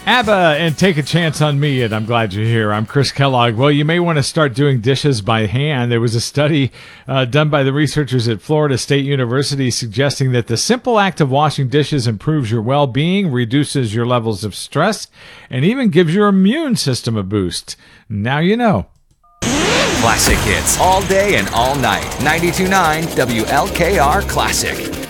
ABBA and Take a Chance on Me, and I'm glad you're here. I'm Chris Kellogg. Well, you may want to start doing dishes by hand. There was a study done by the researchers at Florida State University suggesting that the simple act of washing dishes improves your well-being, reduces your levels of stress, and even gives your immune system a boost. Now you know. Classic hits all day and all night. 92.9 WLKR Classic.